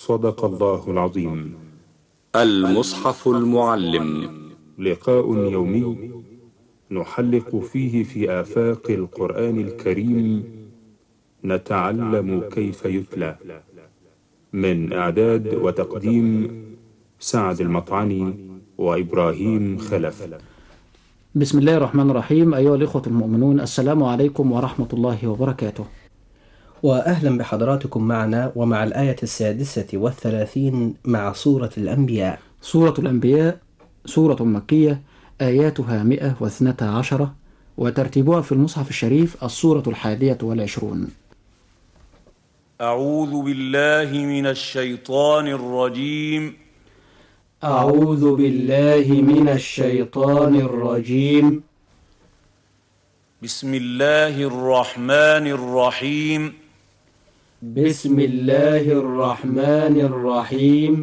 صدق الله العظيم. المصحف المعلم، لقاء يومي نحلق فيه في آفاق القرآن الكريم، نتعلم كيف يتلى. من إعداد وتقديم سعد المطعني وإبراهيم خلف. بسم الله الرحمن الرحيم. أيها الإخوة المؤمنون، السلام عليكم ورحمة الله وبركاته، وأهلا بحضراتكم معنا ومع الآية 36 مع سورة الأنبياء. سورة الأنبياء سورة مكية، آياتها 112، وترتيبها في المصحف الشريف السورة 21. أعوذ بالله من الشيطان الرجيم. أعوذ بالله من الشيطان الرجيم. بسم الله الرحمن الرحيم. بسم الله الرحمن الرحيم.